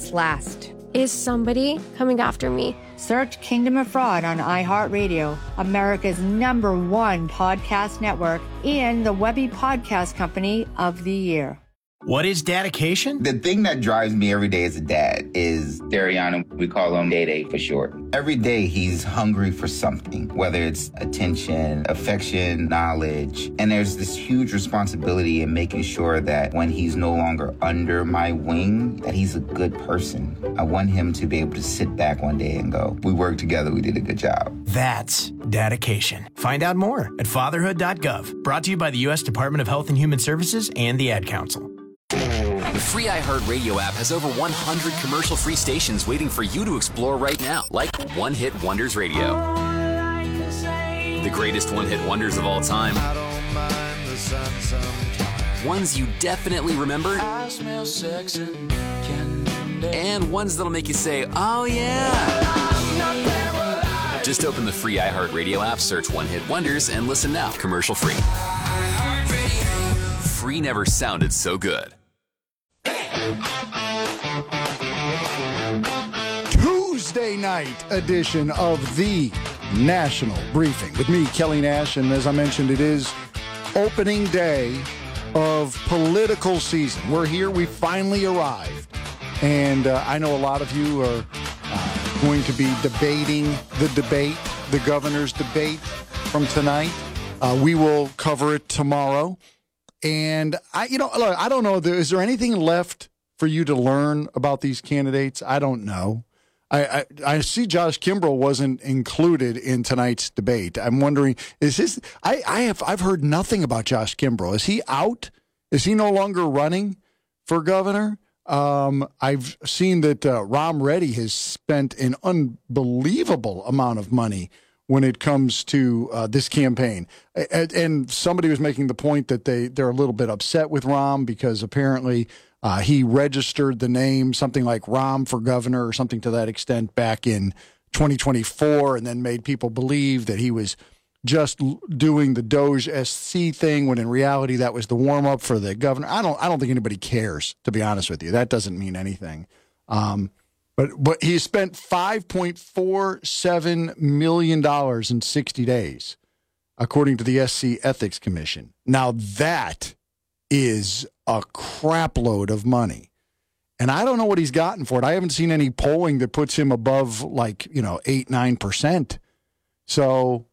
Words Last. Is somebody coming after me? Search Kingdom of Fraud on iHeartRadio, America's #1 podcast network, and the Webby Podcast Company of the Year. What is dedication? The thing that drives me every day as a dad is Dariana. We call him Day for short. Every day he's hungry for something, whether it's attention, affection, knowledge. And there's this huge responsibility in making sure that when he's no longer under my wing, that he's a good person. I want him to be able to sit back one day and go, we worked together, we did a good job. That's dedication. Find out more at fatherhood.gov. Brought to you by the U.S. Department of Health and Human Services and the Ad Council. The free iHeartRadio app has over 100 commercial-free stations waiting for you to explore right now, like One Hit Wonders Radio. The greatest one-hit wonders of all time. Ones you definitely remember. And ones that'll make you say, oh yeah. Just open the free iHeartRadio app, search One Hit Wonders, and listen now, commercial-free. Free never sounded so good. Tuesday night edition of the National Briefing with me, Kelly Nash, and as I mentioned, it is opening day of political season. We're here. We finally arrived, and I know a lot of you are going to be debating the debate, the governor's debate from tonight. We will cover it tomorrow. And I don't know. Is there anything left for you to learn about these candidates? I don't know. I see Josh Kimbrough wasn't included in tonight's debate. I'm wondering, is this? I've heard nothing about Josh Kimbrough. Is he out? Is he no longer running for governor? I've seen that Ram Reddy has spent an unbelievable amount of money when it comes to this campaign. And somebody was making the point that they're a little bit upset with Ram because apparently he registered the name, something like Ram for governor or something to that extent back in 2024, and then made people believe that he was just doing the Doge SC thing when in reality that was the warm-up for the governor. I don't think anybody cares, to be honest with you. That doesn't mean anything. But he spent $5.47 million in 60 days, according to the SC Ethics Commission. Now, that is a crap load of money. And I don't know what he's gotten for it. I haven't seen any polling that puts him above 8-9%. So,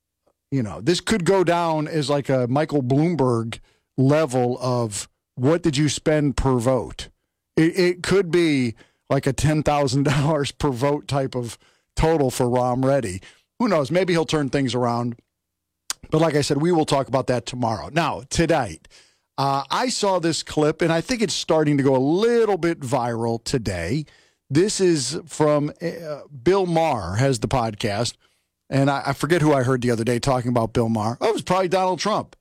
this could go down as like a Michael Bloomberg level of what did you spend per vote. It could be like a $10,000 per vote type of total for Ram Reddy. Who knows? Maybe he'll turn things around. But like I said, we will talk about that tomorrow. Now, tonight, I saw this clip, and I think it's starting to go a little bit viral today. This is from Bill Maher has the podcast, and I forget who I heard the other day talking about Bill Maher. Oh, it was probably Donald Trump.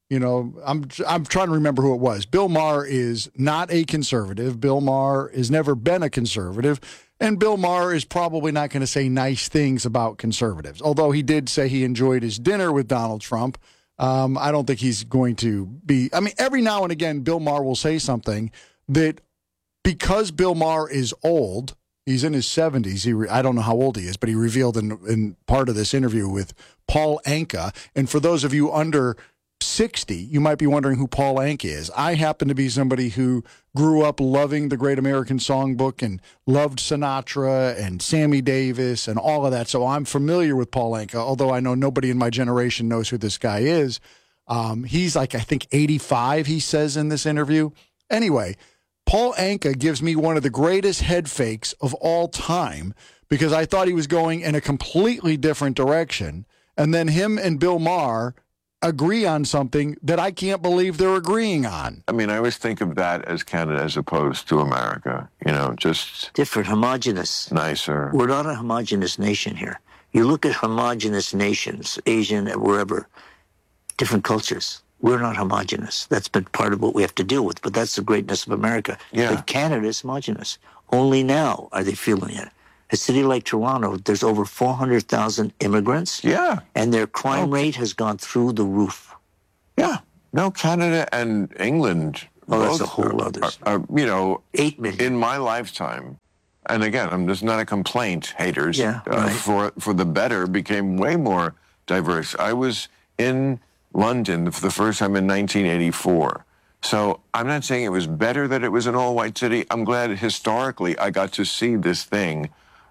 I'm trying to remember who it was. Bill Maher is not a conservative. Bill Maher has never been a conservative. And Bill Maher is probably not going to say nice things about conservatives. Although he did say he enjoyed his dinner with Donald Trump. I don't think he's going to be. I mean, every now and again, Bill Maher will say something that because Bill Maher is old, he's in his 70s. I don't know how old he is, but he revealed in part of this interview with Paul Anka. And for those of you under 60, you might be wondering who Paul Anka is. I happen to be somebody who grew up loving the Great American Songbook and loved Sinatra and Sammy Davis and all of that. So I'm familiar with Paul Anka, although I know nobody in my generation knows who this guy is. He's I think 85, he says in this interview. Anyway, Paul Anka gives me one of the greatest head fakes of all time because I thought he was going in a completely different direction. And then him and Bill Maher agree on something that I can't believe they're agreeing on. I mean, I always think of that as Canada as opposed to America, just different, homogenous. Nicer. We're not a homogenous nation here. You look at homogenous nations, Asian, wherever, different cultures. We're not homogenous. That's been part of what we have to deal with, but that's the greatness of America. Yeah. But Canada is homogenous. Only now are they feeling it. A city like Toronto, there's over 400,000 immigrants. Yeah. And their crime rate has gone through the roof. Yeah. No, Canada and England that's a whole other. 8 million. In my lifetime, and again, I'm just not a complaint, haters. Yeah, right. For the better, became way more diverse. I was in London for the first time in 1984. So I'm not saying it was better that it was an all-white city. I'm glad historically I got to see this thing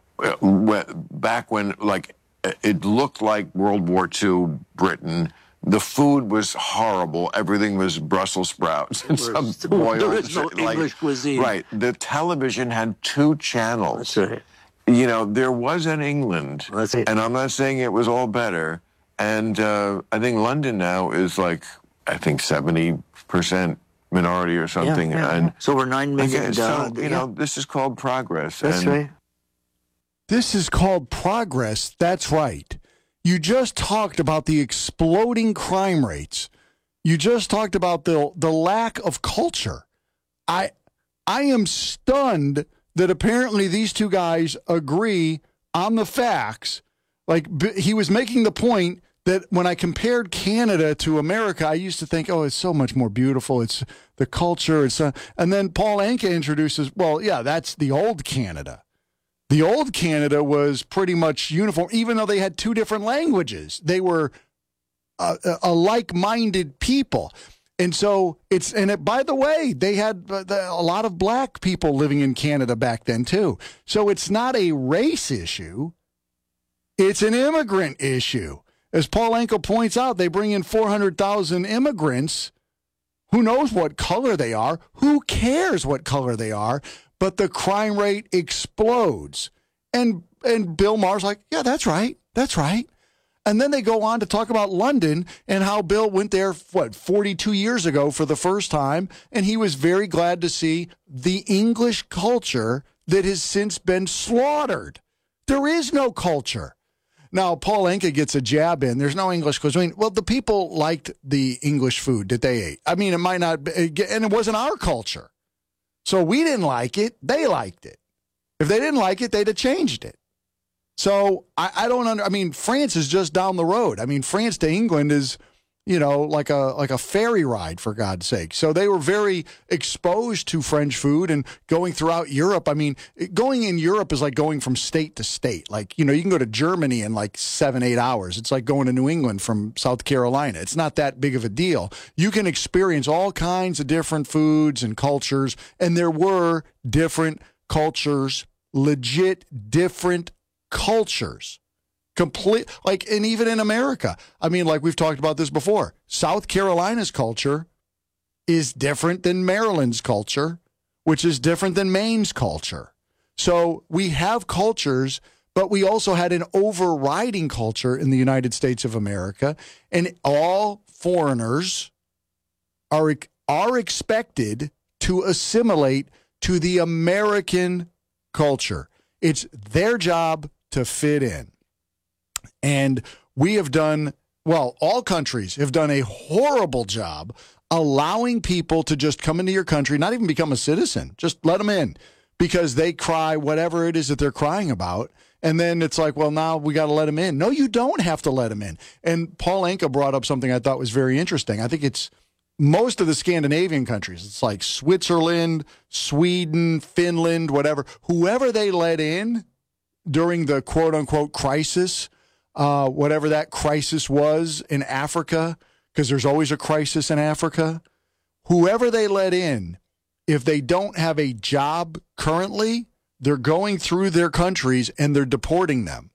back when, like, it looked like World War II Britain. The food was horrible. Everything was Brussels sprouts and some boiled. There is no English cuisine. Right. The television had 2 channels. That's right. There was an England, That's it. and I'm not saying it was all better. And I think London now is like, I think 70% minority or something. Yeah. And so we're 9 million down. so, this is called progress. That's right. This is called progress. That's right. You just talked about the exploding crime rates. You just talked about the lack of culture. I am stunned that apparently these two guys agree on the facts. Like, he was making the point that when I compared Canada to America, I used to think, oh, it's so much more beautiful. It's the culture. And then Paul Anka introduces, well, yeah, that's the old Canada. The old Canada was pretty much uniform, even though they had 2 different languages. They were a like-minded people. And so by the way, they had a lot of black people living in Canada back then too. So it's not a race issue. It's an immigrant issue. As Paul Anka points out, they bring in 400,000 immigrants. Who knows what color they are? Who cares what color they are? But the crime rate explodes. And Bill Maher's like, yeah, that's right. That's right. And then they go on to talk about London and how Bill went there, 42 years ago for the first time. And he was very glad to see the English culture that has since been slaughtered. There is no culture. Now, Paul Anka gets a jab in. There's no English cuisine. Well, the people liked the English food that they ate. I mean, it might not be, and it wasn't our culture. So we didn't like it. They liked it. If they didn't like it, they'd have changed it. So I mean, France is just down the road. I mean, France to England is, like a ferry ride, for God's sake. So they were very exposed to French food and going throughout Europe. I mean, going in Europe is like going from state to state. Like, you can go to Germany in like 7-8 hours. It's like going to New England from South Carolina. It's not that big of a deal. You can experience all kinds of different foods and cultures. And there were different cultures, legit different cultures. And even in America, I mean, like we've talked about this before, South Carolina's culture is different than Maryland's culture, which is different than Maine's culture. So we have cultures, but we also had an overriding culture in the United States of America, and all foreigners are expected to assimilate to the American culture. It's their job to fit in. And we have done, all countries have done a horrible job allowing people to just come into your country, not even become a citizen, just let them in because they cry whatever it is that they're crying about. And then it's like, well, now we got to let them in. No, you don't have to let them in. And Paul Anka brought up something I thought was very interesting. I think it's most of the Scandinavian countries. It's like Switzerland, Sweden, Finland, whatever. Whoever they let in during the quote-unquote crisis, whatever that crisis was in Africa, because there's always a crisis in Africa, whoever they let in, if they don't have a job currently, they're going through their countries and they're deporting them.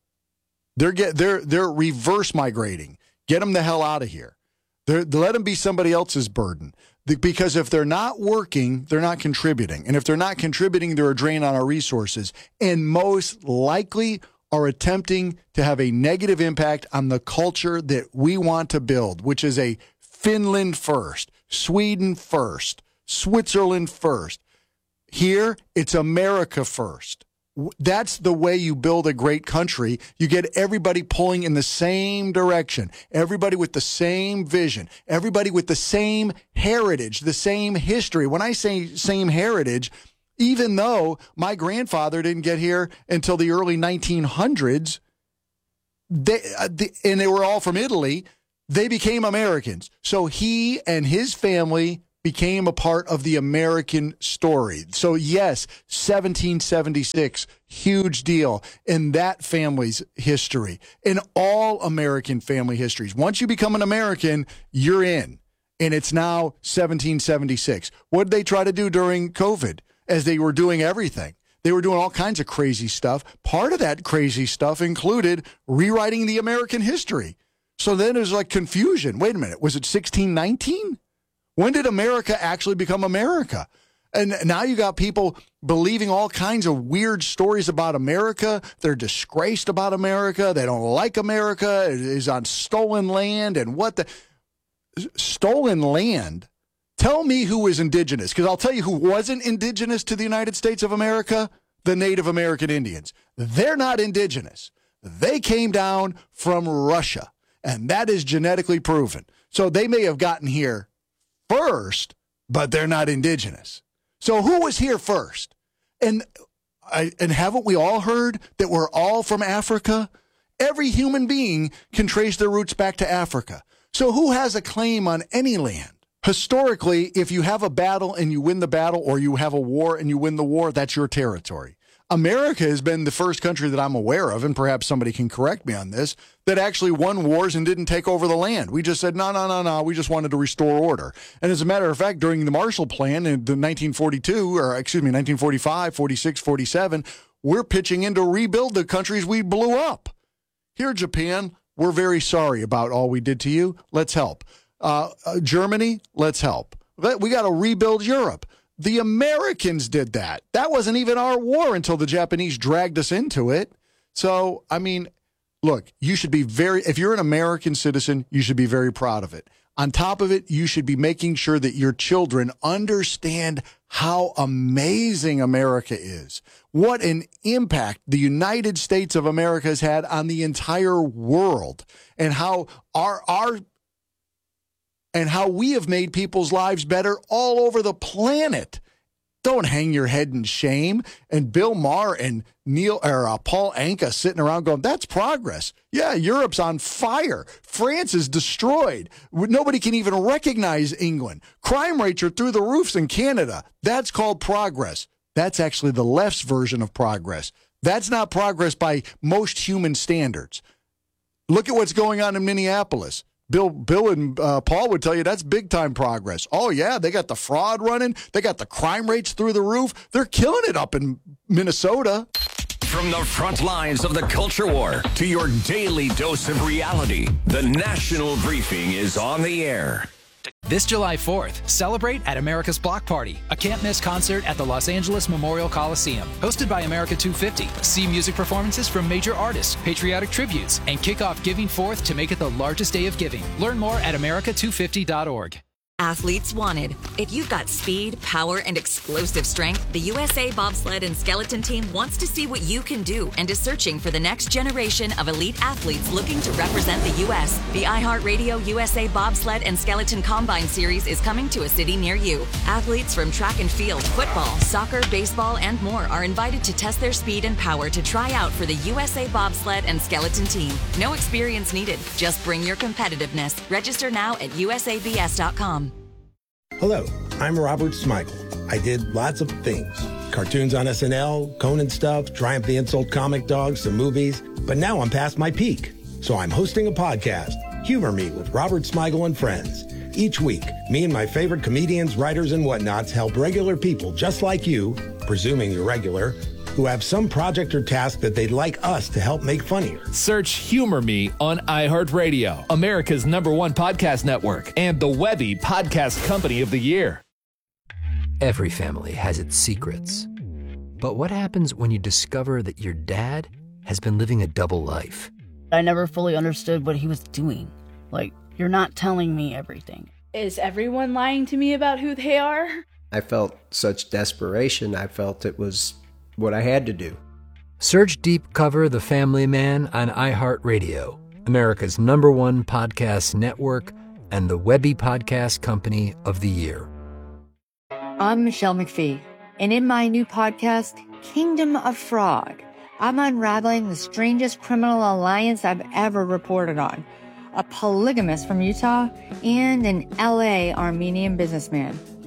They're reverse migrating. Get them the hell out of here. Let them be somebody else's burden. Because if they're not working, they're not contributing. And if they're not contributing, they're a drain on our resources. And most likely are attempting to have a negative impact on the culture that we want to build, which is a Finland first, Sweden first, Switzerland first. Here, it's America first. That's the way you build a great country. You get everybody pulling in the same direction, everybody with the same vision, everybody with the same heritage, the same history. When I say same heritage, even though my grandfather didn't get here until the early 1900s, and they were all from Italy, they became Americans. So he and his family became a part of the American story. So yes, 1776, huge deal in that family's history, in all American family histories. Once you become an American, you're in. And it's now 1776. What did they try to do during COVID as they were doing everything? They were doing all kinds of crazy stuff. Part of that crazy stuff included rewriting the American history. So then there's like confusion. Wait a minute. Was it 1619? When did America actually become America? And now you got people believing all kinds of weird stories about America. They're disgraced about America. They don't like America. It is on stolen land. And what the... Stolen land? Tell me who is indigenous, because I'll tell you who wasn't indigenous to the United States of America, the Native American Indians. They're not indigenous. They came down from Russia, and that is genetically proven. So they may have gotten here first, but they're not indigenous. So who was here first? And haven't we all heard that we're all from Africa? Every human being can trace their roots back to Africa. So who has a claim on any land? Historically, if you have a battle and you win the battle, or you have a war and you win the war, that's your territory. America has been the first country that I'm aware of, and perhaps somebody can correct me on this, that actually won wars and didn't take over the land. We just said, no, we just wanted to restore order. And as a matter of fact, during the Marshall Plan in 1945, 46, 47, we're pitching in to rebuild the countries we blew up. Here, Japan, we're very sorry about all we did to you. Let's help. Germany, let's help. We got to rebuild Europe. The Americans did that. That wasn't even our war until the Japanese dragged us into it. So, I mean, look, you should be if you're an American citizen, you should be very proud of it. On top of it, you should be making sure that your children understand how amazing America is. What an impact the United States of America has had on the entire world, and how how we have made people's lives better all over the planet. Don't hang your head in shame. And Bill Maher and Paul Anka sitting around going, that's progress. Yeah, Europe's on fire. France is destroyed. Nobody can even recognize England. Crime rates are through the roofs in Canada. That's called progress. That's actually the left's version of progress. That's not progress by most human standards. Look at what's going on in Minneapolis. Bill and Paul would tell you that's big time progress. Oh, yeah, they got the fraud running. They got the crime rates through the roof. They're killing it up in Minnesota. From the front lines of the culture war to your daily dose of reality, the National Briefing is on the air. This July 4th, celebrate at America's Block Party, a can't-miss concert at the Los Angeles Memorial Coliseum. Hosted by America 250, see music performances from major artists, patriotic tributes, and kick off Giving Forth to make it the largest day of giving. Learn more at america250.org. Athletes wanted. If you've got speed, power, and explosive strength, the USA Bobsled and Skeleton Team wants to see what you can do and is searching for the next generation of elite athletes looking to represent the U.S. The iHeartRadio USA Bobsled and Skeleton Combine Series is coming to a city near you. Athletes from track and field, football, soccer, baseball, and more are invited to test their speed and power to try out for the USA Bobsled and Skeleton Team. No experience needed. Just bring your competitiveness. Register now at usabs.com. Hello, I'm Robert Smigel. I did lots of things. Cartoons on SNL, Conan stuff, Triumph the Insult comic dog, some movies. But now I'm past my peak. So I'm hosting a podcast, Humor Me with Robert Smigel and Friends. Each week, me and my favorite comedians, writers, and whatnots help regular people just like you, presuming you're regular, who have some project or task that they'd like us to help make funnier. Search Humor Me on iHeartRadio, America's #1 podcast network, and the Webby Podcast Company of the Year. Every family has its secrets. But what happens when you discover that your dad has been living a double life? I never fully understood what he was doing. Like, you're not telling me everything. Is everyone lying to me about who they are? I felt such desperation. I felt it was what I had to do. Search Deep Cover The Family Man on iHeartRadio, America's #1 podcast network, and the Webby Podcast Company of the Year. I'm Michelle McPhee, and in my new podcast, Kingdom of Fraud, I'm unraveling the strangest criminal alliance I've ever reported on. A polygamist from Utah and an LA Armenian businessman.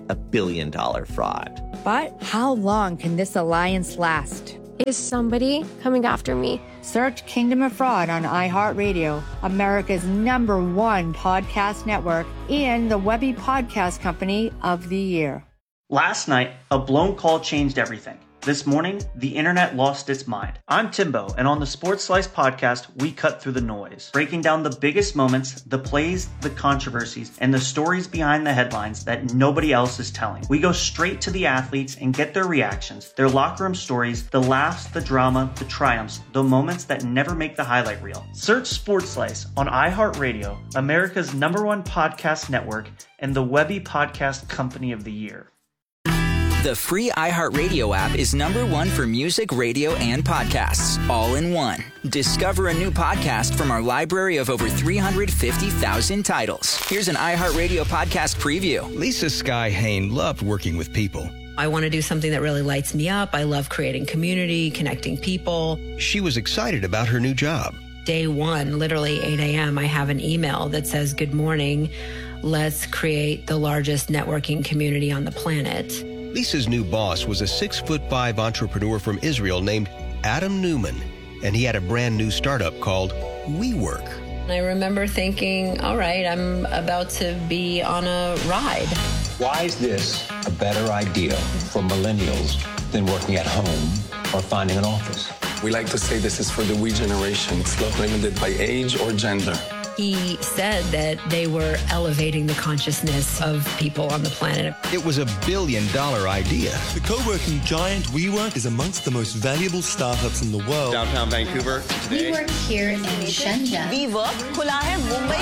a billion-dollar fraud. But how long can this alliance last? Is somebody coming after me? Search Kingdom of Fraud on iHeartRadio, America's #1 podcast network, and the Webby Podcast Company of the Year. Last night, a blown call changed everything. This morning, the internet lost its mind. I'm Timbo, and on the Sports Slice podcast, we cut through the noise, breaking down the biggest moments, the plays, the controversies, and the stories behind the headlines that nobody else is telling. We go straight to the athletes and get their reactions, their locker room stories, the laughs, the drama, the triumphs, the moments that never make the highlight reel. Search Sports Slice on iHeartRadio, America's #1 podcast network, and the Webby Podcast Company of the Year. The free iHeartRadio app is #1 for music, radio, and podcasts, all in one. Discover a new podcast from our library of over 350,000 titles. Here's an iHeartRadio podcast preview. Lisa Sky Hain loved working with people. I want to do something that really lights me up. I love creating community, connecting people. She was excited about her new job. Day one, literally 8 a.m., I have an email that says, "Good morning. Let's create the largest networking community on the planet." Lisa's new boss was a 6'5" entrepreneur from Israel named Adam Newman, and he had a brand new startup called WeWork. I remember thinking, all right, I'm about to be on a ride. Why is this a better idea for millennials than working at home or finding an office? We like to say this is for the we generation. It's not limited by age or gender. He said that they were elevating the consciousness of people on the planet. It was a $1 billion idea. The co-working giant WeWork is amongst the most valuable startups in the world. Downtown Vancouver. We work here in Shenzhen. WeWork खुला है मुंबई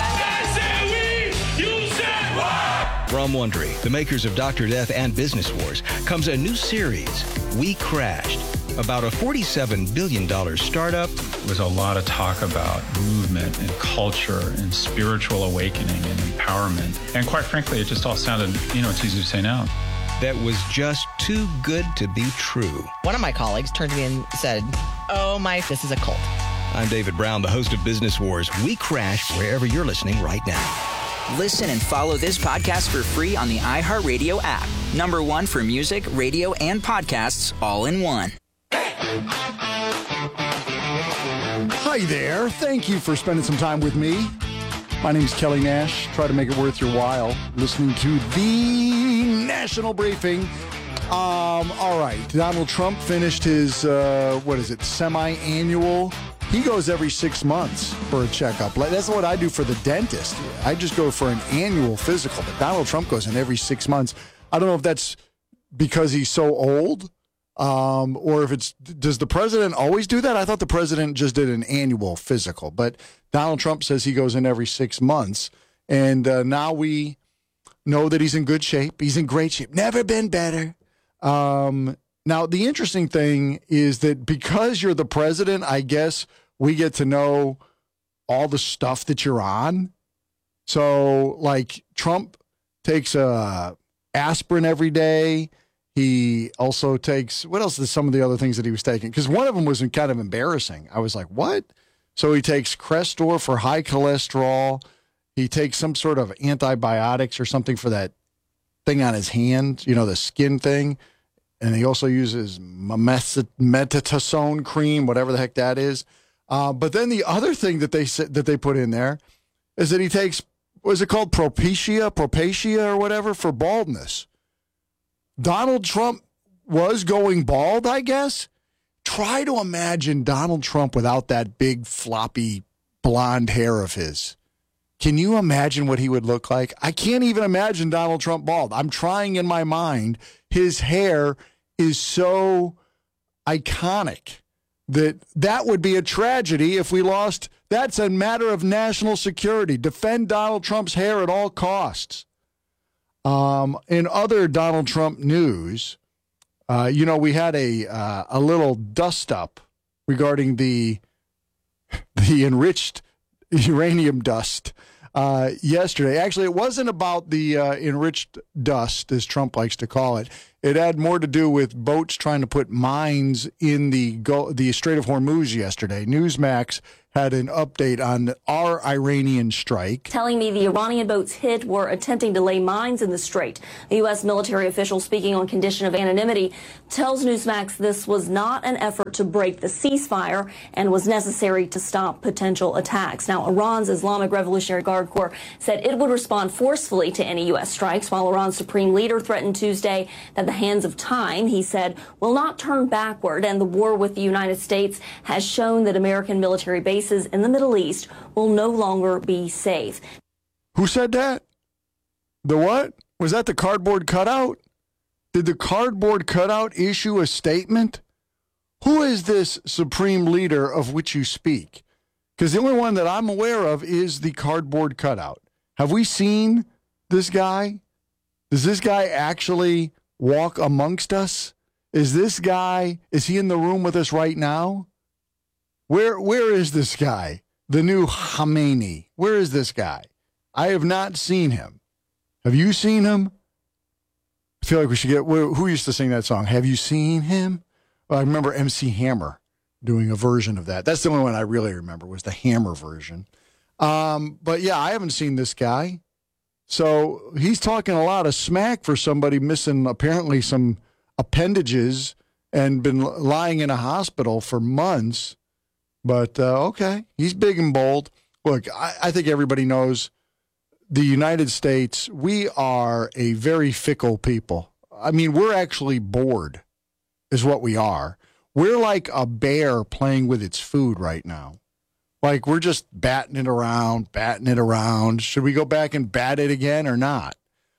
के। From Wondery, the makers of Dr. Death and Business Wars, comes a new series, We Crashed, about a $47 billion startup. There was a lot of talk about movement and culture and spiritual awakening and empowerment. And quite frankly, it just all sounded, it's easy to say now. That was just too good to be true. One of my colleagues turned to me and said, this is a cult. I'm David Brown, the host of Business Wars. We Crashed wherever you're listening right now. Listen and follow this podcast for free on the iHeartRadio app. #1 for music, radio, and podcasts, all in one. Hi there. Thank you for spending some time with me. My name is Kelly Nash. Try to make it worth your while listening to the National Briefing. All right. Donald Trump finished his, semi-annual. He goes every 6 months for a checkup. That's what I do for the dentist. I just go for an annual physical, but Donald Trump goes in every 6 months. I don't know if that's because he's so old, or if does the president always do that? I thought the president just did an annual physical, but Donald Trump says he goes in every 6 months, and now we know that he's in good shape. He's in great shape. Never been better. Now, the interesting thing is that because you're the president, I guess we get to know all the stuff that you're on. So, like, Trump takes aspirin every day. He also takes, what else is some of the other things that he was taking? Because one of them was kind of embarrassing. I was like, what? So he takes Crestor for high cholesterol. He takes some sort of antibiotics or something for that thing on his hand, the skin thing. And he also uses metatazone cream, whatever the heck that is. But then the other thing that they put in there is that he takes, what is it called, Propacia or whatever, for baldness. Donald Trump was going bald, I guess. Try to imagine Donald Trump without that big floppy blonde hair of his. Can you imagine what he would look like? I can't even imagine Donald Trump bald. I'm trying in my mind. His hair is so iconic that would be a tragedy if we lost. That's a matter of national security. Defend Donald Trump's hair at all costs. In other Donald Trump news, we had a little dust up regarding the enriched uranium dust yesterday. Actually, it wasn't about the enriched dust, as Trump likes to call it. It had more to do with boats trying to put mines in the Strait of Hormuz yesterday. Newsmax had an update on our Iranian strike. Telling me the Iranian boats hit were attempting to lay mines in the strait. A U.S. military official speaking on condition of anonymity tells Newsmax this was not an effort to break the ceasefire and was necessary to stop potential attacks. Now, Iran's Islamic Revolutionary Guard Corps said it would respond forcefully to any U.S. strikes, while Iran's supreme leader threatened Tuesday that the hands of time, he said, will not turn backward, and the war with the United States has shown that American military bases in the Middle East will no longer be safe. Who said that? The what? Was that the cardboard cutout? Did the cardboard cutout issue a statement? Who is this supreme leader of which you speak? Because the only one that I'm aware of is the cardboard cutout. Have we seen this guy? Does this guy actually walk amongst us? Is he in the room with us right now? Where is this guy? The new Khamenei. Where is this guy? I have not seen him. Have you seen him? I feel like we should get, who used to sing that song? Have you seen him? Well, I remember MC Hammer doing a version of that. That's the only one I really remember was the Hammer version. But yeah, I haven't seen this guy. So he's talking a lot of smack for somebody missing apparently some appendages and been lying in a hospital for months. But, okay, he's big and bold. Look, I think everybody knows the United States, we are a very fickle people. I mean, we're actually bored is what we are. We're like a bear playing with its food right now. Like, we're just batting it around. Should we go back and bat it again or not?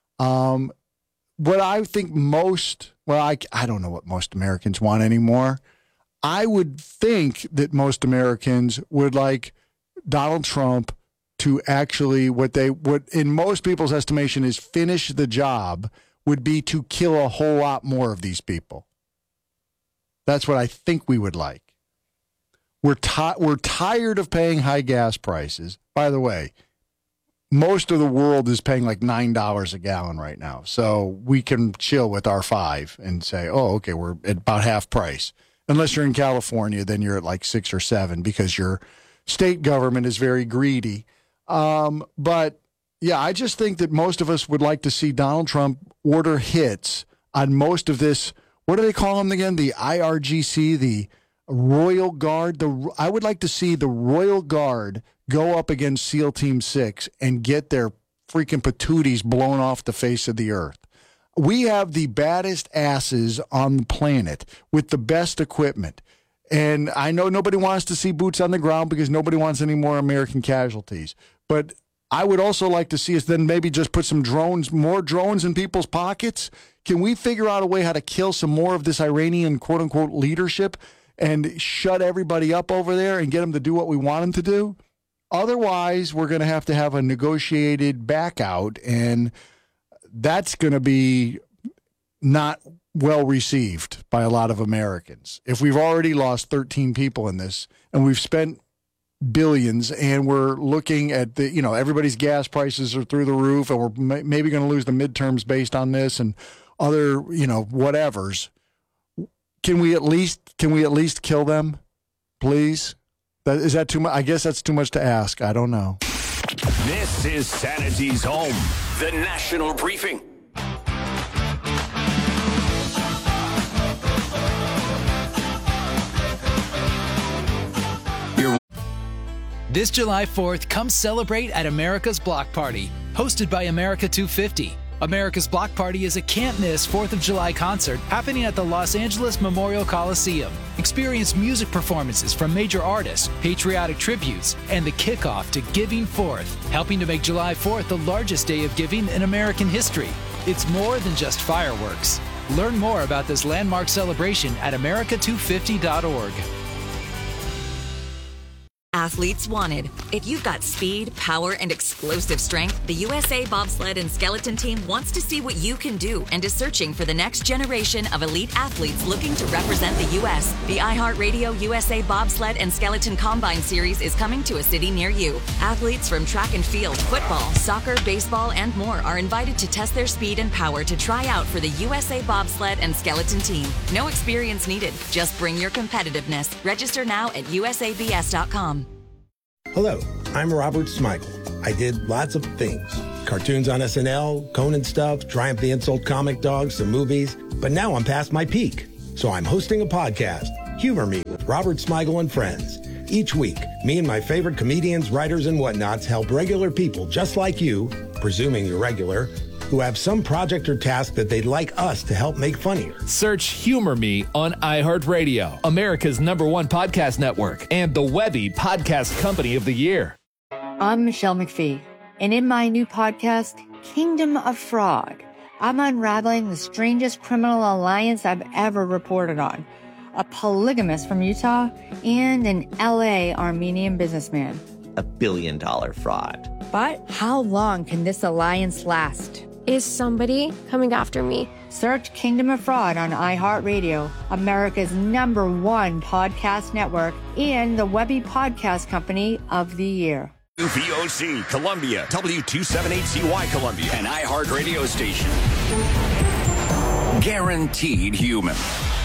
What I think I don't know what most Americans want anymore. I would think that most Americans would like Donald Trump to actually, what in most people's estimation is finish the job, would be to kill a whole lot more of these people. That's what I think we would like. We're tired of paying high gas prices. By the way, most of the world is paying like $9 a gallon right now. So we can chill with our $5 and say, oh, okay, we're at about half price. Unless you're in California, then you're at like 6 or 7 because your state government is very greedy. But yeah, I just think that most of us would like to see Donald Trump order hits on most of this. What do they call them again? The IRGC, the Royal Guard. I would like to see the Royal Guard go up against SEAL Team 6 and get their freaking patooties blown off the face of the earth. We have the baddest asses on the planet with the best equipment. And I know nobody wants to see boots on the ground because nobody wants any more American casualties. But I would also like to see us then maybe just put some more drones in people's pockets. Can we figure out a way how to kill some more of this Iranian quote-unquote leadership and shut everybody up over there and get them to do what we want them to do? Otherwise, we're going to have a negotiated back out, and that's going to be not well received by a lot of Americans. If we've already lost 13 people in this and we've spent billions and we're looking at everybody's gas prices are through the roof and we're maybe going to lose the midterms based on this and other, whatevers. Can we at least kill them, please? Is that too much? I guess that's too much to ask. I don't know. This is Sanity's home, the National Briefing. This July 4th, come celebrate at America's Block Party, hosted by America 250. America's Block Party is a can't-miss 4th of July concert happening at the Los Angeles Memorial Coliseum. Experience music performances from major artists, patriotic tributes, and the kickoff to Giving Forth, helping to make July 4th the largest day of giving in American history. It's more than just fireworks. Learn more about this landmark celebration at america250.org. Athletes wanted. If you've got speed, power, and explosive strength, the USA Bobsled and Skeleton Team wants to see what you can do and is searching for the next generation of elite athletes looking to represent the U.S. The iHeartRadio USA Bobsled and Skeleton Combine Series is coming to a city near you. Athletes from track and field, football, soccer, baseball, and more are invited to test their speed and power to try out for the USA Bobsled and Skeleton Team. No experience needed. Just bring your competitiveness. Register now at usabs.com. Hello, I'm Robert Smigel. I did lots of things. Cartoons on SNL, Conan stuff, Triumph the Insult Comic Dog, some movies. But now I'm past my peak. So I'm hosting a podcast, Humor Me with Robert Smigel and friends. Each week, me and my favorite comedians, writers, and whatnots help regular people just like you, presuming you're regular, who have some project or task that they'd like us to help make funnier. Search Humor Me on iHeartRadio, America's #1 podcast network, and the Webby Podcast Company of the Year. I'm Michelle McPhee, and in my new podcast, Kingdom of Fraud, I'm unraveling the strangest criminal alliance I've ever reported on. A polygamist from Utah and an LA Armenian businessman. $1 billion fraud. But how long can this alliance last? Is somebody coming after me? Search Kingdom of Fraud on iHeartRadio, America's #1 podcast network, and the Webby Podcast Company of the Year. VOC, Columbia, W278CY Columbia, an iHeart radio station. Guaranteed human.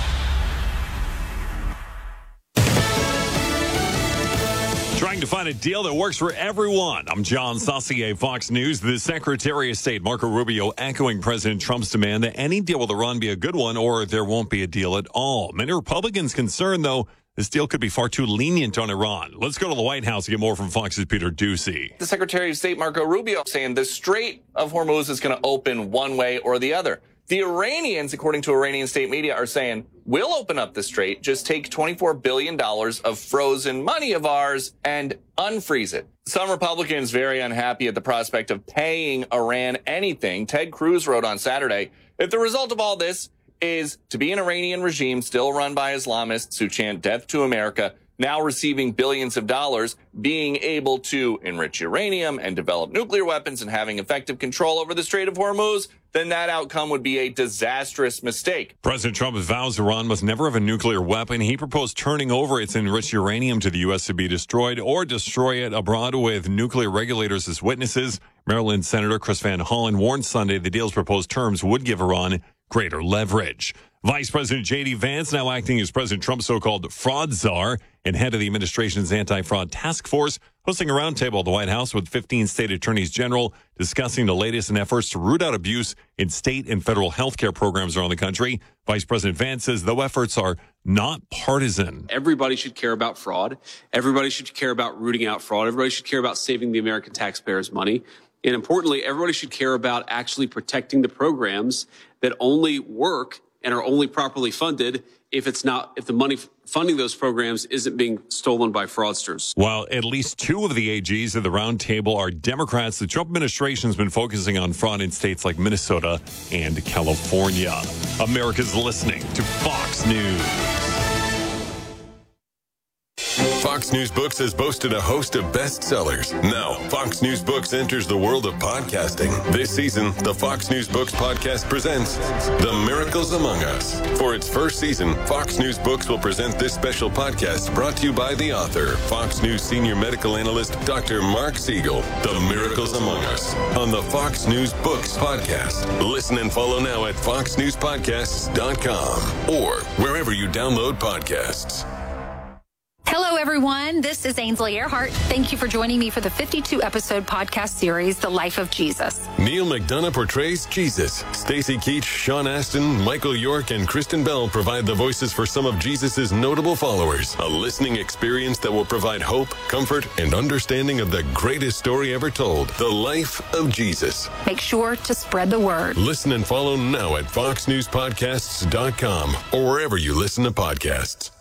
Trying to find a deal that works for everyone. I'm John Saucier, Fox News. The Secretary of State, Marco Rubio, echoing President Trump's demand that any deal with Iran be a good one or there won't be a deal at all. Many Republicans concerned, though, this deal could be far too lenient on Iran. Let's go to the White House to get more from Fox's Peter Ducey. The Secretary of State, Marco Rubio, saying the Strait of Hormuz is going to open one way or the other. The Iranians, according to Iranian state media, are saying, we'll open up the strait, just take $24 billion of frozen money of ours and unfreeze it. Some Republicans very unhappy at the prospect of paying Iran anything. Ted Cruz wrote on Saturday, if the result of all this is to be an Iranian regime still run by Islamists who chant death to America, now receiving billions of dollars, being able to enrich uranium and develop nuclear weapons and having effective control over the Strait of Hormuz, then that outcome would be a disastrous mistake. President Trump vows Iran must never have a nuclear weapon. He proposed turning over its enriched uranium to the U.S. to be destroyed or destroy it abroad with nuclear regulators as witnesses. Maryland Senator Chris Van Hollen warned Sunday the deal's proposed terms would give Iran greater leverage. Vice President J.D. Vance now acting as President Trump's so-called fraud czar and head of the administration's anti-fraud task force, hosting a roundtable at the White House with 15 state attorneys general discussing the latest in efforts to root out abuse in state and federal health care programs around the country. Vice President Vance says the efforts are not partisan. Everybody should care about fraud. Everybody should care about rooting out fraud. Everybody should care about saving the American taxpayers' money. And importantly, everybody should care about actually protecting the programs that only work and are only properly funded if the money funding those programs isn't being stolen by fraudsters. While at least two of the AGs at the roundtable are Democrats, the Trump administration has been focusing on fraud in states like Minnesota and California. America's listening to Fox News. Fox News Books has boasted a host of bestsellers. Now, Fox News Books enters the world of podcasting. This season, the Fox News Books podcast presents The Miracles Among Us. For its first season, Fox News Books will present this special podcast brought to you by the author, Fox News senior medical analyst, Dr. Mark Siegel. The Miracles Among Us on the Fox News Books podcast. Listen and follow now at foxnewspodcasts.com or wherever you download podcasts. Hello, everyone. This is Ainsley Earhart. Thank you for joining me for the 52-episode podcast series, The Life of Jesus. Neil McDonough portrays Jesus. Stacey Keach, Sean Astin, Michael York, and Kristen Bell provide the voices for some of Jesus' notable followers. A listening experience that will provide hope, comfort, and understanding of the greatest story ever told, The Life of Jesus. Make sure to spread the word. Listen and follow now at foxnewspodcasts.com or wherever you listen to podcasts.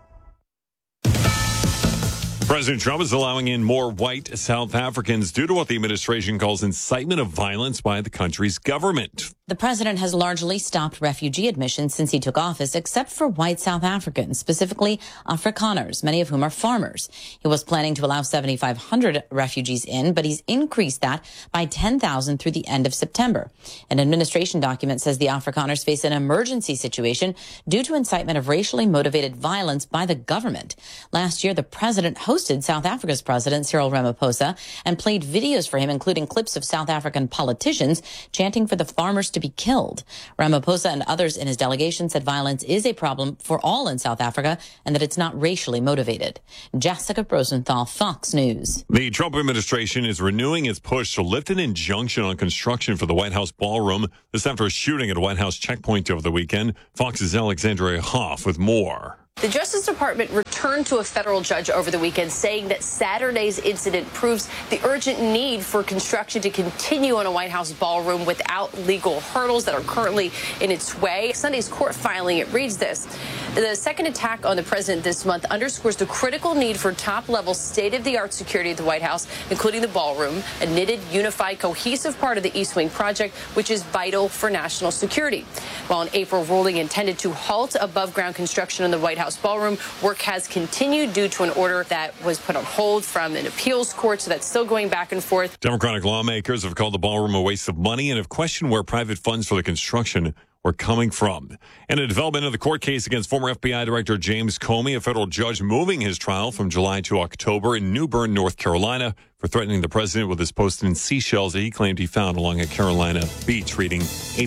President Trump is allowing in more white South Africans due to what the administration calls incitement of violence by the country's government. The president has largely stopped refugee admissions since he took office, except for white South Africans, specifically Afrikaners, many of whom are farmers. He was planning to allow 7,500 refugees in, but he's increased that by 10,000 through the end of September. An administration document says the Afrikaners face an emergency situation due to incitement of racially motivated violence by the government. Last year, the president hosted hosted South Africa's President Cyril Ramaphosa and played videos for him, including clips of South African politicians chanting for the farmers to be killed. Ramaphosa and others in his delegation said violence is a problem for all in South Africa and that it's not racially motivated. Jessica Rosenthal, Fox News. The Trump administration is renewing its push to lift an injunction on construction for the White House ballroom. This after a shooting at a White House checkpoint over the weekend. Fox's Alexandria Hoff with more. The Justice Department returned to a federal judge over the weekend, saying that Saturday's incident proves the urgent need for construction to continue on a White House ballroom without legal hurdles that are currently in its way. Sunday's court filing, it reads this. The second attack on the president this month underscores the critical need for top-level, state-of-the-art security at the White House, including the ballroom, a knitted, unified, cohesive part of the East Wing project, which is vital for national security. While an April ruling intended to halt above-ground construction in the White House ballroom, work has continued due to an order that was put on hold from an appeals court, so that's still going back and forth. Democratic lawmakers have called the ballroom a waste of money and have questioned where private funds for the construction were coming from. And a development of the court case against former FBI Director James Comey, a federal judge moving his trial from July to October in New Bern, North Carolina, for threatening the president with his post-in seashells that he claimed he found along a Carolina beach, reading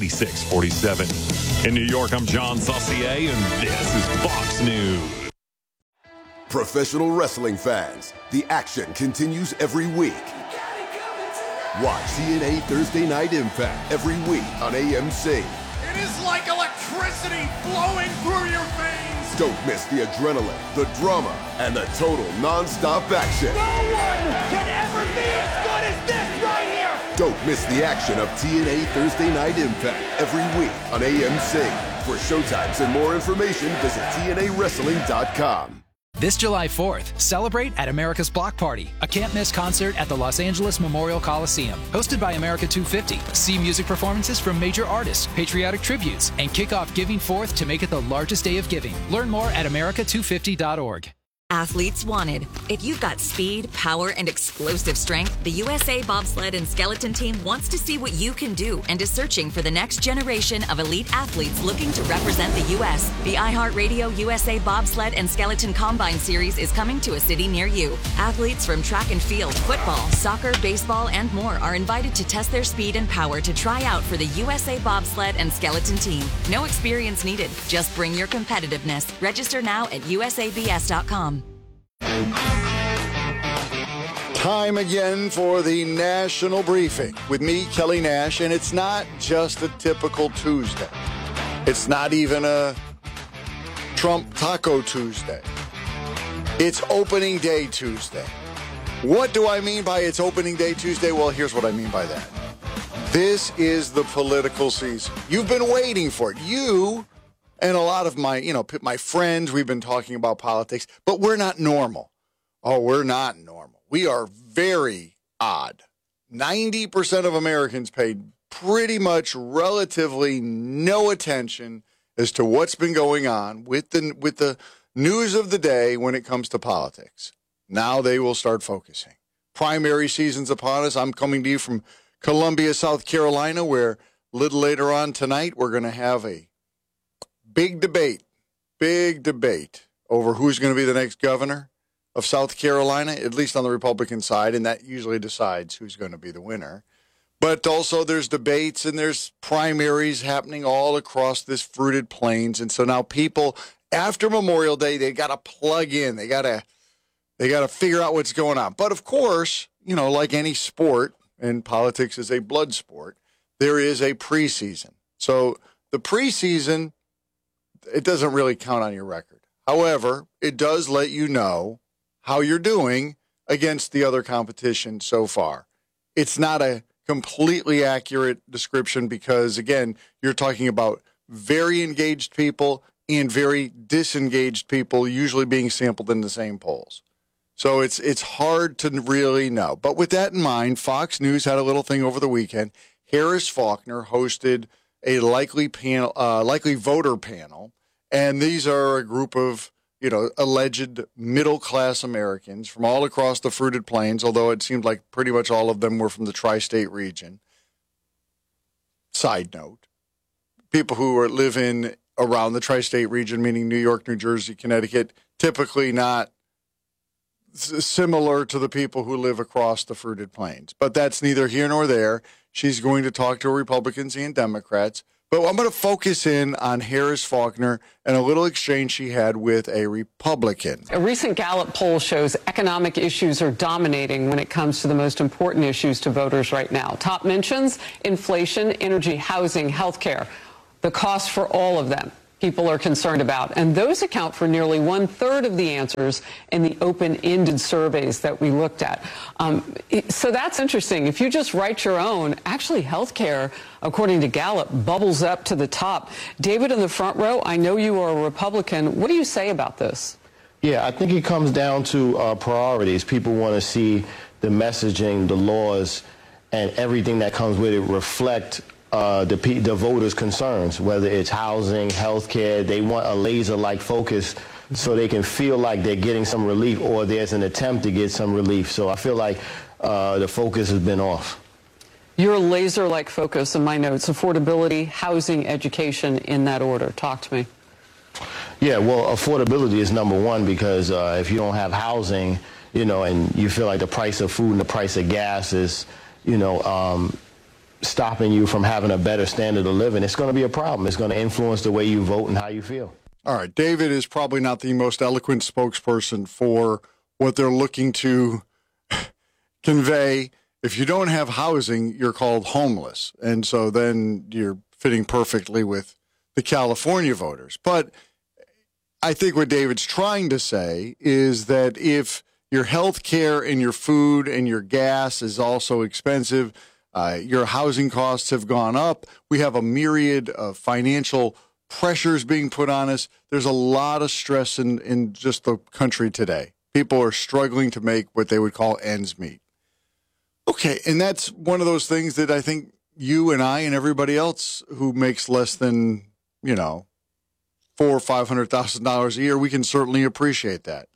8647. In New York, I'm John Saucier, and this is Fox News. Professional wrestling fans, the action continues every week. Watch TNA Thursday Night Impact every week on AMC. It is like electricity flowing through your veins. Don't miss the adrenaline, the drama, and the total non-stop action. No one can ever be as good as this right here. Don't miss the action of TNA Thursday Night Impact every week on AMC. For showtimes and more information, visit TNAWrestling.com. This July 4th, celebrate at America's Block Party, a can't-miss concert at the Los Angeles Memorial Coliseum, hosted by America 250. See music performances from major artists, patriotic tributes, and kick off Giving Forth to make it the largest day of giving. Learn more at america250.org. Athletes wanted. If you've got speed, power, and explosive strength, the USA Bobsled and Skeleton Team wants to see what you can do and is searching for the next generation of elite athletes looking to represent the U.S. The iHeartRadio USA Bobsled and Skeleton Combine Series is coming to a city near you. Athletes from track and field, football, soccer, baseball, and more are invited to test their speed and power to try out for the USA Bobsled and Skeleton Team. No experience needed. Just bring your competitiveness. Register now at usabs.com. Time again for the National Briefing with me, Kelly Nash, and it's not just a typical Tuesday. It's not even a Trump Taco Tuesday. It's Opening Day Tuesday. What do I mean by it's Opening Day Tuesday? Well, here's what I mean by that. This is the political season. You've been waiting for it. You and a lot of my friends, we've been talking about politics, but we're not normal. Oh, we're not normal. We are very odd. 90% of Americans paid pretty much relatively no attention as to what's been going on with the news of the day when it comes to politics. Now they will start focusing. Primary season's upon us. I'm coming to you from Columbia, South Carolina, where a little later on tonight we're going to have a big debate over who's going to be the next governor of South Carolina, at least on the Republican side, and that usually decides who's going to be the winner. But also there's debates and there's primaries happening all across this fruited plains. And so now people, after Memorial Day, they got to plug in. They got to figure out what's going on. But of course, like any sport, and politics is a blood sport, there is a preseason. So the preseason, it doesn't really count on your record. However, it does let you know how you're doing against the other competition so far. It's not a completely accurate description because, again, you're talking about very engaged people and very disengaged people usually being sampled in the same polls. So it's hard to really know. But with that in mind, Fox News had a little thing over the weekend. Harris Faulkner hosted a likely voter panel, and these are a group of alleged middle-class Americans from all across the fruited plains, although it seemed like pretty much all of them were from the tri-state region. Side note, people who live in around the tri-state region, meaning New York, New Jersey, Connecticut, typically not similar to the people who live across the fruited plains. But that's neither here nor there. She's going to talk to Republicans and Democrats. But I'm going to focus in on Harris Faulkner and a little exchange she had with a Republican. A recent Gallup poll shows economic issues are dominating when it comes to the most important issues to voters right now. Top mentions: inflation, energy, housing, health care. The cost for all of them people are concerned about. And those account for nearly 1/3 of the answers in the open-ended surveys that we looked at. So that's interesting. If you just write your own, actually healthcare, according to Gallup, bubbles up to the top. David, in the front row, I know you are a Republican. What do you say about this? Yeah, I think it comes down to priorities. People want to see the messaging, the laws, and everything that comes with it reflect the voters' concerns, whether it's housing, health care. They want a laser-like focus so they can feel like they're getting some relief, or there's an attempt to get some relief. So I feel like the focus has been off. Your laser-like focus in my notes: affordability, housing, education, in that order. Talk to me. Yeah, well, affordability is number one, because if you don't have housing, and you feel like the price of food and the price of gas is, stopping you from having a better standard of living, it's going to be a problem. It's going to influence the way you vote and how you feel. All right, David is probably not the most eloquent spokesperson for what they're looking to convey. If you don't have housing, you're called homeless. And so then you're fitting perfectly with the California voters. But I think what David's trying to say is that if your health care and your food and your gas is also expensive, your housing costs have gone up, we have a myriad of financial pressures being put on us. There's a lot of stress in just the country today. People are struggling to make what they would call ends meet. Okay, and that's one of those things that I think you and I and everybody else who makes less than, $400,000 or $500,000 a year, we can certainly appreciate that.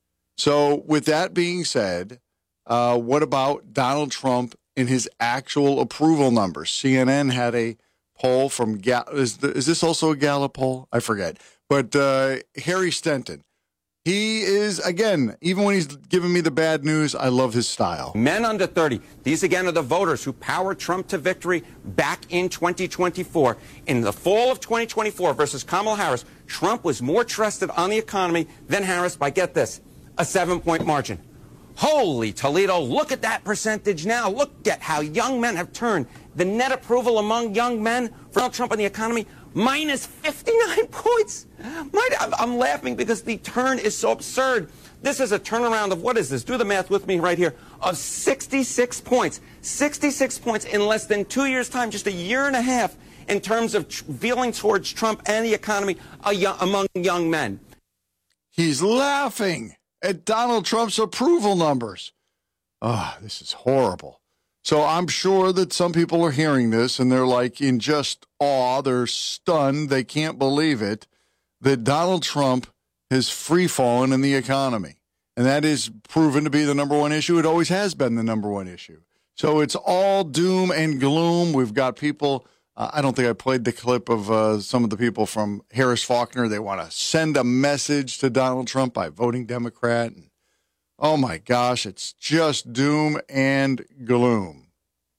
So with that being said, what about Donald Trump and his actual approval numbers? CNN had a poll from is this also a Gallup poll? I forget. But Harry Stenton, he is, again, even when he's giving me the bad news, I love his style. Men under 30. These, again, are the voters who powered Trump to victory back in 2024. In the fall of 2024 versus Kamala Harris, Trump was more trusted on the economy than Harris by, get this, a 7-point margin. Holy Toledo, look at that percentage now. Look at how young men have turned. The net approval among young men for Donald Trump and the economy, minus 59 points. I'm laughing because the turn is so absurd. This is a turnaround of, what is this? Do the math with me right here, of 66 points. 66 points in less than 2 years' time, just a year and a half, in terms of feeling towards Trump and the economy among young men. He's laughing at Donald Trump's approval numbers. Oh, this is horrible. So I'm sure that some people are hearing this and they're like in just awe. They're stunned. They can't believe it that Donald Trump has free fallen in the economy. And that is proven to be the number one issue. It always has been the number one issue. So it's all doom and gloom. We've got people. I don't think I played the clip of some of the people from Harris Faulkner. They want to send a message to Donald Trump by voting Democrat. And, oh, my gosh, it's just doom and gloom.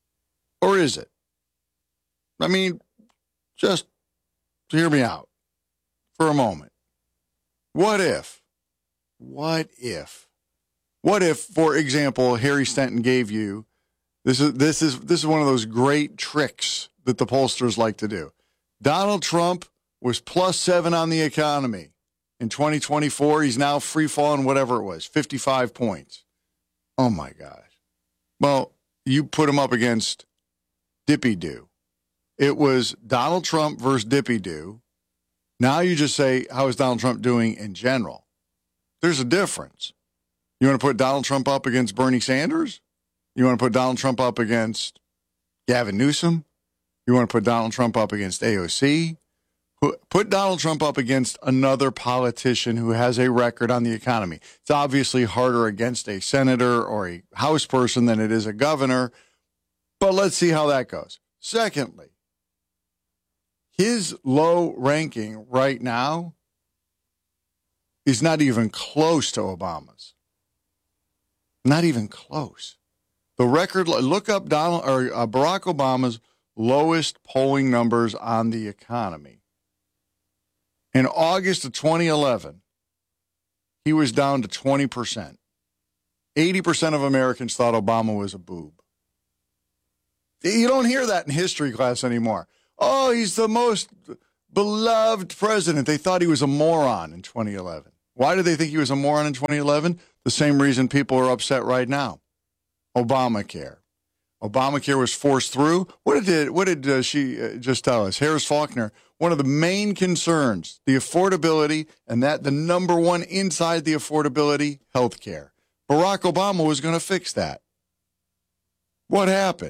Or is it? I mean, just hear me out for a moment. What if, for example, Harry Stenton gave you, this is one of those great tricks that the pollsters like to do. Donald Trump was +7 on the economy. In 2024, he's now free falling, whatever it was, 55 points. Oh, my gosh. Well, you put him up against Dippy-Doo. It was Donald Trump versus Dippy-Doo. Now you just say, how is Donald Trump doing in general? There's a difference. You want to put Donald Trump up against Bernie Sanders? You want to put Donald Trump up against Gavin Newsom? You want to put Donald Trump up against AOC? Put Donald Trump up against another politician who has a record on the economy. It's obviously harder against a senator or a House person than it is a governor, but let's see how that goes. Secondly, his low ranking right now is not even close to Obama's. Not even close. The record, look up Barack Obama's lowest polling numbers on the economy. In August of 2011, he was down to 20%. 80% of Americans thought Obama was a boob. You don't hear that in history class anymore. Oh, he's the most beloved president. They thought he was a moron in 2011. Why did they think he was a moron in 2011? The same reason people are upset right now. Obamacare. Obamacare was forced through. What did she just tell us? Harris Faulkner, one of the main concerns, the affordability, and that the number one inside the affordability, health care. Barack Obama was going to fix that. What happened?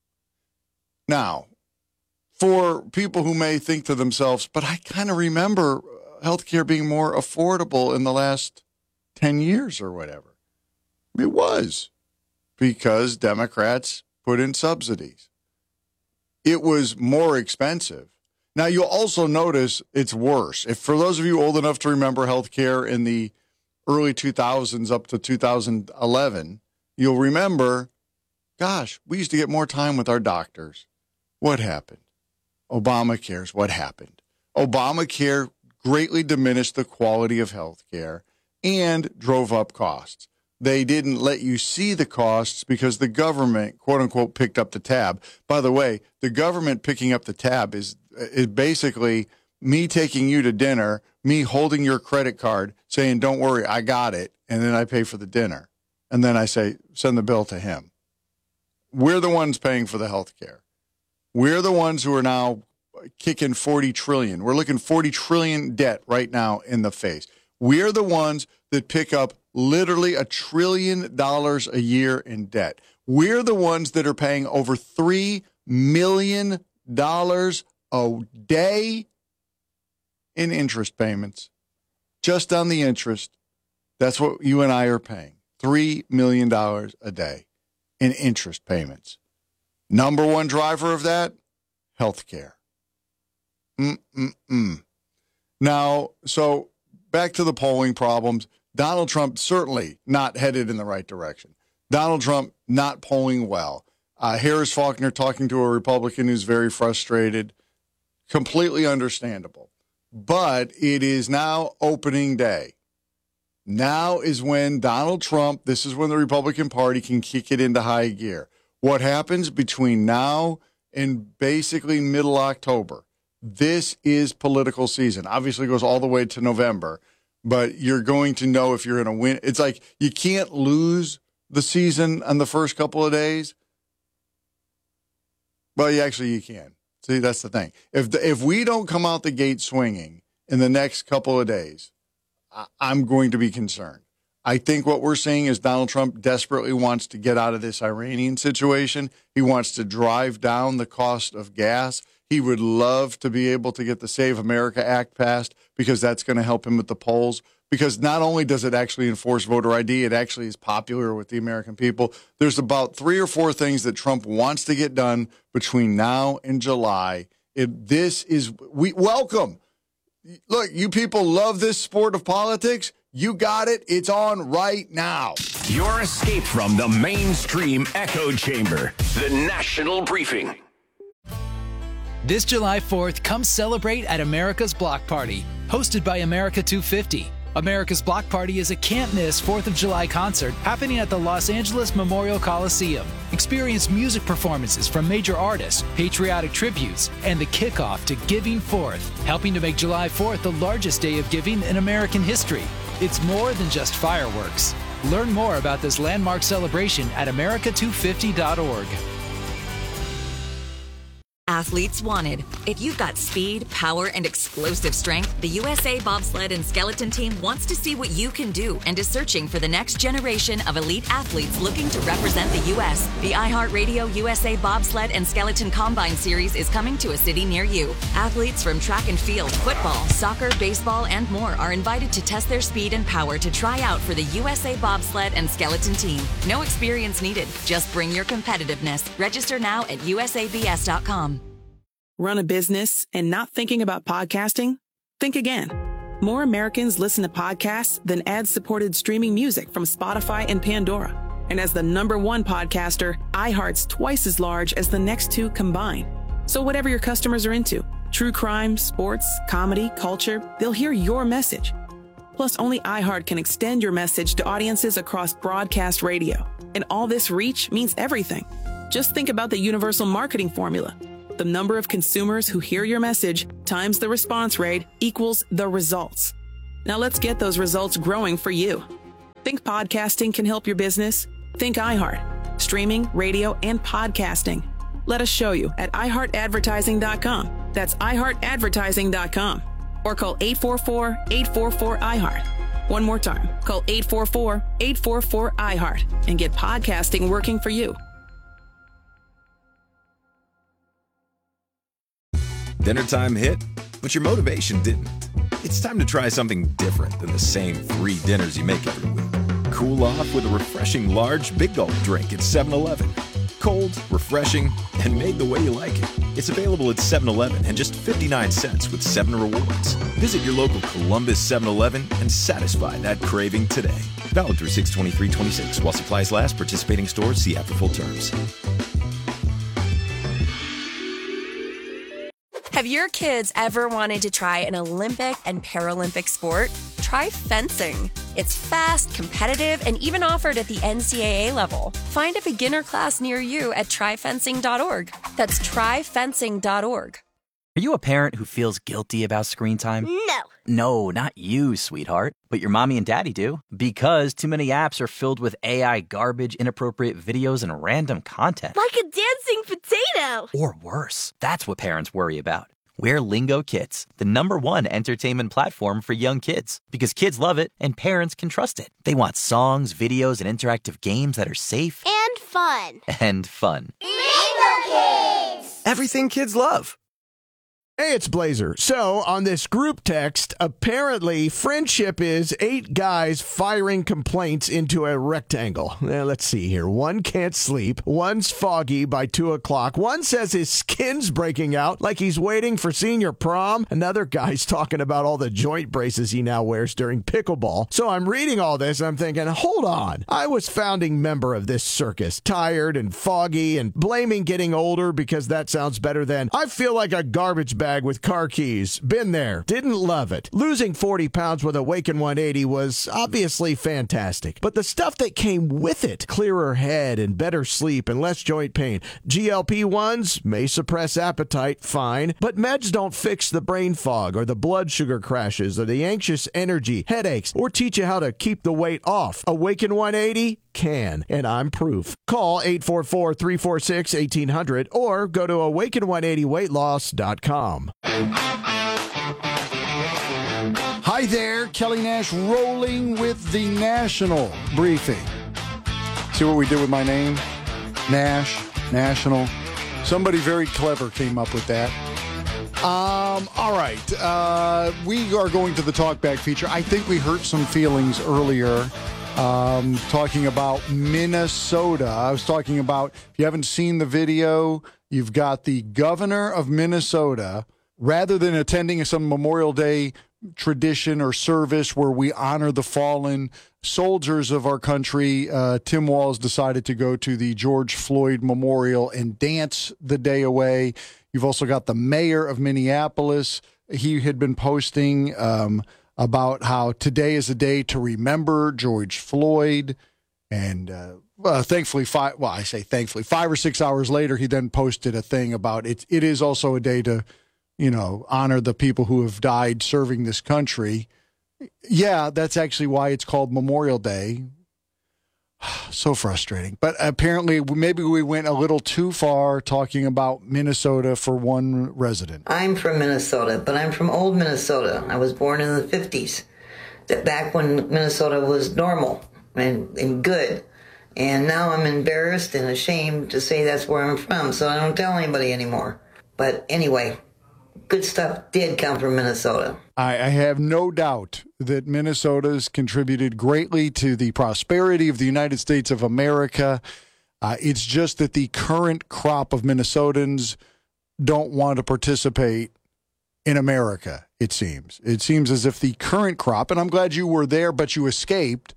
Now, for people who may think to themselves, but I kind of remember healthcare being more affordable in the last 10 years or whatever. It was, because Democrats put in subsidies. It was more expensive. Now, you'll also notice it's worse. If for those of you old enough to remember healthcare in the early 2000s up to 2011, you'll remember, gosh, we used to get more time with our doctors. What happened? Obamacare's what happened. Obamacare greatly diminished the quality of health care and drove up costs. They didn't let you see the costs because the government, quote unquote, picked up the tab. By the way, the government picking up the tab is basically me taking you to dinner, me holding your credit card, saying, don't worry, I got it. And then I pay for the dinner. And then I say, send the bill to him. We're the ones paying for the health care. We're the ones who are now kicking 40 trillion. We're looking 40 trillion debt right now in the face. We're the ones that pick up literally $1 trillion a year in debt. We're the ones that are paying over $3 million a day in interest payments. Just on the interest, that's what you and I are paying. $3 million a day in interest payments. Number one driver of that, healthcare. Now, so back to the polling problems. Donald Trump certainly not headed in the right direction. Donald Trump not polling well. Harris Faulkner talking to a Republican who's very frustrated. Completely understandable. But it is now opening day. Now is when Donald Trump, this is when the Republican Party can kick it into high gear. What happens between now and basically middle October? This is political season. Obviously, it goes all the way to November, but you're going to know if you're going to win. It's like you can't lose the season on the first couple of days. Well, you can. See, that's the thing. If we don't come out the gate swinging in the next couple of days, I'm going to be concerned. I think what we're seeing is Donald Trump desperately wants to get out of this Iranian situation. He wants to drive down the cost of gas. He would love to be able to get the Save America Act passed because that's going to help him with the polls. Because not only does it actually enforce voter ID, it actually is popular with the American people. There's about 3 or 4 things that Trump wants to get done between now and July. We welcome. Look, you people love this sport of politics. You got it. It's on right now. Your escape from the mainstream echo chamber. The National Briefing. This July 4th, come celebrate at America's Block Party, hosted by America 250. America's Block Party is a can't-miss 4th of July concert happening at the Los Angeles Memorial Coliseum. Experience music performances from major artists, patriotic tributes, and the kickoff to Giving Forth, helping to make July 4th the largest day of giving in American history. It's more than just fireworks. Learn more about this landmark celebration at america250.org. Athletes wanted. If you've got speed, power, and explosive strength, the USA Bobsled and Skeleton Team wants to see what you can do and is searching for the next generation of elite athletes looking to represent the U.S. The iHeartRadio USA Bobsled and Skeleton Combine Series is coming to a city near you. Athletes from track and field, football, soccer, baseball, and more are invited to test their speed and power to try out for the USA Bobsled and Skeleton Team. No experience needed. Just bring your competitiveness. Register now at usabs.com. Run a business and not thinking about podcasting? Think again. More Americans listen to podcasts than ad-supported streaming music from Spotify and Pandora. And as the #1 podcaster, iHeart's twice as large as the next two combined. So whatever your customers are into, true crime, sports, comedy, culture, they'll hear your message. Plus, only iHeart can extend your message to audiences across broadcast radio. And all this reach means everything. Just think about the universal marketing formula. The number of consumers who hear your message times the response rate equals the results. Now let's get those results growing for you. Think podcasting can help your business? Think iHeart. Streaming, radio, and podcasting. Let us show you at iHeartAdvertising.com. That's iHeartAdvertising.com. Or call 844-844-iHeart. One more time, call 844-844-iHeart and get podcasting working for you. Dinner time hit, but your motivation didn't. It's time to try something different than the same 3 dinners you make every week. Cool off with a refreshing large Big Gulp drink at 7-Eleven. Cold, refreshing, and made the way you like it. It's available at 7-Eleven and just 59 cents with 7 rewards. Visit your local Columbus 7-Eleven and satisfy that craving today. Valid through 6/23/26 while supplies last. Participating stores, see app for full terms. Have your kids ever wanted to try an Olympic and Paralympic sport? Try fencing. It's fast, competitive, and even offered at the NCAA level. Find a beginner class near you at tryfencing.org. That's tryfencing.org. Are you a parent who feels guilty about screen time? No. No, not you, sweetheart. But your mommy and daddy do. Because too many apps are filled with AI garbage, inappropriate videos, and random content. Like a dancing potato. Or worse. That's what parents worry about. We're Lingo Kids, the #1 entertainment platform for young kids. Because kids love it and parents can trust it. They want songs, videos, and interactive games that are safe. And fun. And fun. Lingo Kids! Everything kids love. Hey, it's Blazer. So, on this group text, apparently friendship is 8 guys firing complaints into a rectangle. Let's see here. One can't sleep. One's foggy by 2 o'clock. One says his skin's breaking out like he's waiting for senior prom. Another guy's talking about all the joint braces he now wears during pickleball. So I'm reading all this and I'm thinking, hold on. I was founding member of this circus, tired and foggy and blaming getting older because that sounds better than I feel like a garbage bag with car keys. Been there. Didn't love it. Losing 40 pounds with Awaken 180 was obviously fantastic. But the stuff that came with it, clearer head and better sleep and less joint pain. GLP-1s may suppress appetite, fine. But meds don't fix the brain fog or the blood sugar crashes or the anxious energy, headaches, or teach you how to keep the weight off. Awaken 180 can, and I'm proof. Call 844-346-1800 or go to awaken180weightloss.com. Hi there, Kelly Nash rolling with the National Briefing. See what we did with my name? Nash, National. Somebody very clever came up with that. All right. We are going to the Talkback feature. I think we hurt some feelings earlier talking about Minnesota. I was talking about, if you haven't seen the video, you've got the governor of Minnesota, rather than attending some Memorial Day tradition or service where we honor the fallen soldiers of our country, Tim Walz decided to go to the George Floyd Memorial and dance the day away. You've also got the mayor of Minneapolis. He had been posting about how today is a day to remember George Floyd. And thankfully, 5 or 6 hours later, he then posted a thing about it. It is also a day to, honor the people who have died serving this country. Yeah, that's actually why it's called Memorial Day. So frustrating. But apparently, maybe we went a little too far talking about Minnesota for one resident. I'm from Minnesota, but I'm from old Minnesota. I was born in the 50s, back when Minnesota was normal and good. And now I'm embarrassed and ashamed to say that's where I'm from, so I don't tell anybody anymore. But anyway, good stuff did come from Minnesota. I have no doubt that Minnesota's contributed greatly to the prosperity of the United States of America. It's just that the current crop of Minnesotans don't want to participate in America, it seems. It seems as if the current crop, and I'm glad you were there, but you escaped,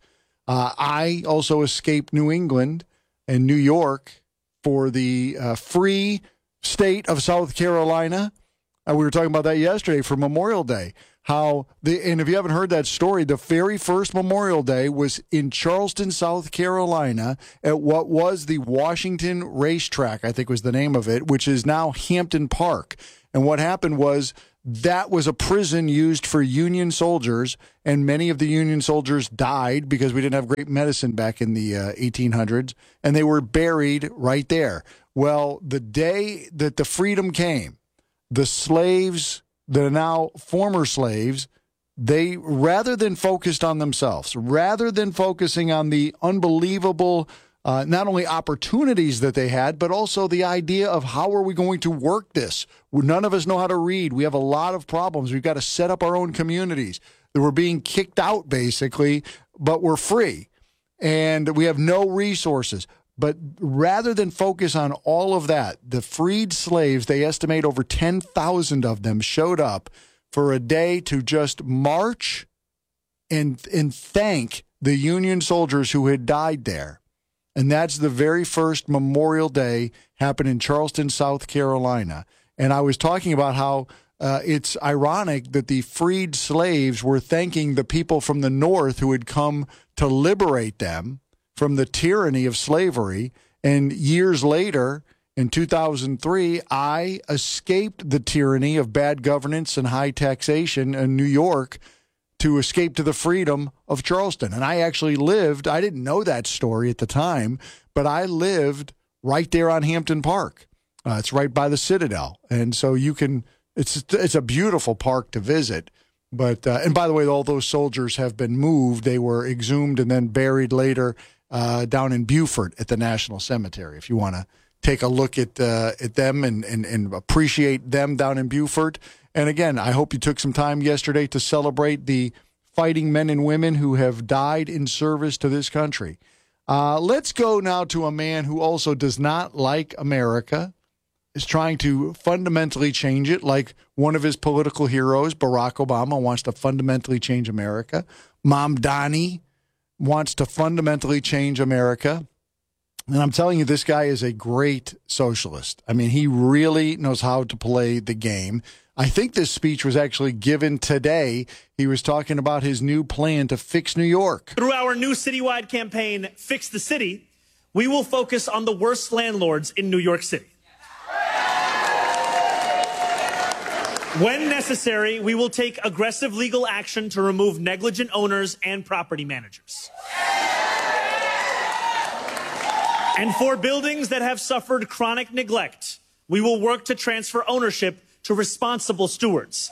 I also escaped New England and New York for the free state of South Carolina. We were talking about that yesterday for Memorial Day. And if you haven't heard that story, the very first Memorial Day was in Charleston, South Carolina, at what was the Washington Racetrack, I think was the name of it, which is now Hampton Park. And what happened was that was a prison used for Union soldiers, and many of the Union soldiers died because we didn't have great medicine back in the 1800s, and they were buried right there. Well, the day that the freedom came, the slaves that are now former slaves, they, rather than focused on themselves, rather than focusing on the unbelievable not only opportunities that they had, but also the idea of how are we going to work this? None of us know how to read. We have a lot of problems. We've got to set up our own communities. We're being kicked out, basically, but we're free. And we have no resources. But rather than focus on all of that, the freed slaves, they estimate over 10,000 of them showed up for a day to just march and thank the Union soldiers who had died there. And that's the very first Memorial Day happened in Charleston, South Carolina. And I was talking about how it's ironic that the freed slaves were thanking the people from the North who had come to liberate them from the tyranny of slavery. And years later, in 2003, I escaped the tyranny of bad governance and high taxation in New York to escape to the freedom of Charleston. And I actually lived, I didn't know that story at the time, but I lived right there on Hampton Park. It's right by the Citadel. And so you can, it's a beautiful park to visit. But, and by the way, all those soldiers have been moved. They were exhumed and then buried later down in Beaufort at the National Cemetery. If you want to take a look at them and appreciate them down in Beaufort. And again, I hope you took some time yesterday to celebrate the fighting men and women who have died in service to this country. Let's go now to a man who also does not like America, is trying to fundamentally change it, like one of his political heroes, Barack Obama, wants to fundamentally change America. Mamdani wants to fundamentally change America. And I'm telling you, this guy is a great socialist. I mean, he really knows how to play the game. I think this speech was actually given today. He was talking about his new plan to fix New York. Through our new citywide campaign, Fix the City, we will focus on the worst landlords in New York City. When necessary, we will take aggressive legal action to remove negligent owners and property managers. And for buildings that have suffered chronic neglect, we will work to transfer ownership to responsible stewards.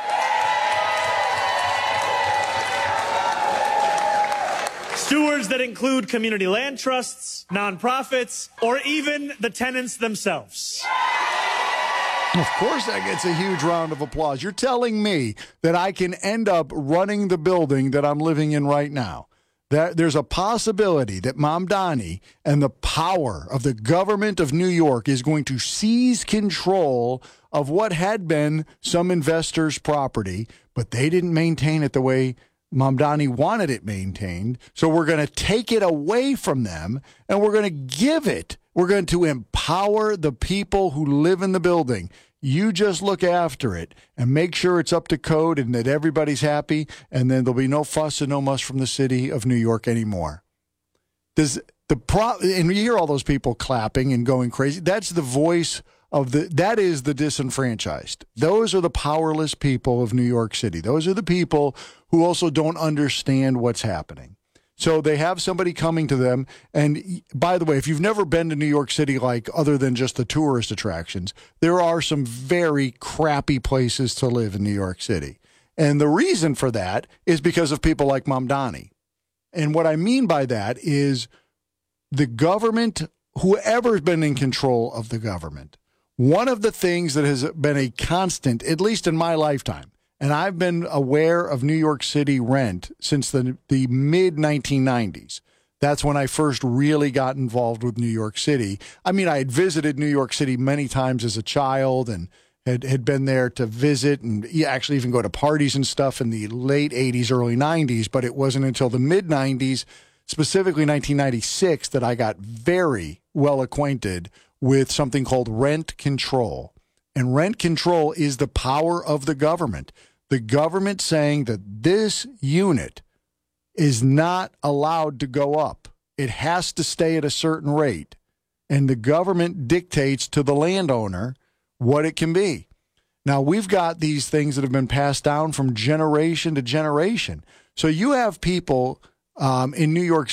Stewards that include community land trusts, nonprofits, or even the tenants themselves. Of course that gets a huge round of applause. You're telling me that I can end up running the building that I'm living in right now. There's a possibility that Mamdani and the power of the government of New York is going to seize control of what had been some investors' property, but they didn't maintain it the way Mamdani wanted it maintained. So we're going to take it away from them, and we're going to give it. We're going to empower the people who live in the building. You just look after it and make sure it's up to code and that everybody's happy, and then there'll be no fuss and no muss from the city of New York anymore. And you hear all those people clapping and going crazy. That's the voice of that is the disenfranchised. Those are the powerless people of New York City. Those are the people who also don't understand what's happening. So they have somebody coming to them. And by the way, if you've never been to New York City, like other than just the tourist attractions, there are some very crappy places to live in New York City. And the reason for that is because of people like Mamdani. And what I mean by that is the government, whoever's been in control of the government, one of the things that has been a constant, at least in my lifetime, and I've been aware of New York City rent since the mid-1990s. That's when I first really got involved with New York City. I mean, I had visited New York City many times as a child and had been there to visit and actually even go to parties and stuff in the late 80s, early 90s, but it wasn't until the mid-90s specifically 1996, that I got very well acquainted with something called rent control. And rent control is the power of the government. The government saying that this unit is not allowed to go up. It has to stay at a certain rate. And the government dictates to the landowner what it can be. Now, we've got these things that have been passed down from generation to generation. So you have people in New York